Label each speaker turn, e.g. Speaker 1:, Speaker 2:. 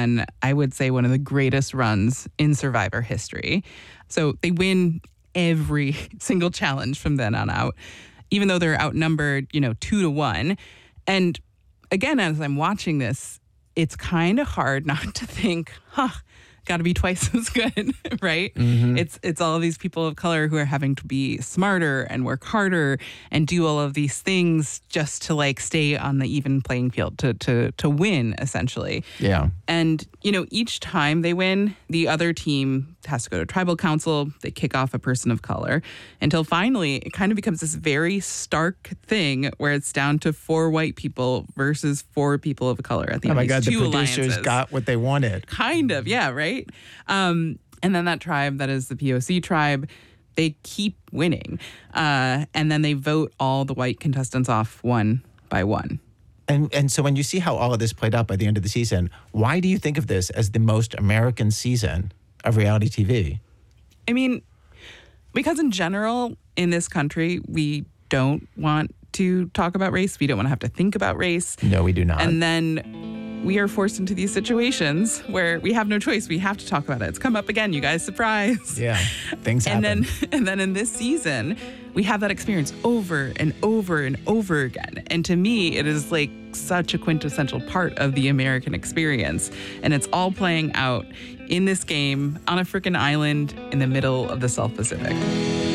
Speaker 1: on, I would say, one of the greatest runs in Survivor history. So they win every single challenge from then on out, even though they're outnumbered, 2-1. And again, as I'm watching this, it's kind of hard not to think, got to be twice as good, right?
Speaker 2: Mm-hmm.
Speaker 1: It's all of these people of color who are having to be smarter and work harder and do all of these things just to stay on the even playing field to win, essentially.
Speaker 2: Yeah.
Speaker 1: And, each time they win, the other team has to go to tribal council. They kick off a person of color until finally it kind of becomes this very stark thing where it's down to 4 white people versus 4 people of color at the end.
Speaker 2: Oh my God, the
Speaker 1: two
Speaker 2: producers
Speaker 1: alliances.
Speaker 2: got what they wanted.
Speaker 1: Kind of, yeah, right? And then that tribe, that is the POC tribe, they keep winning. And then they vote all the white contestants off one by one.
Speaker 2: And so when you see how all of this played out by the end of the season, why do you think of this as the most American season of reality TV?
Speaker 1: I mean, because in general, in this country, we don't want to talk about race. We don't want to have to think about race.
Speaker 2: No, we do not.
Speaker 1: And then we are forced into these situations where we have no choice. We have to talk about it. It's come up again, you guys. Surprise.
Speaker 2: Yeah, things happen.
Speaker 1: And then in this season, we have that experience over and over and over again. And to me, it is such a quintessential part of the American experience. And it's all playing out in this game on a freaking island in the middle of the South Pacific.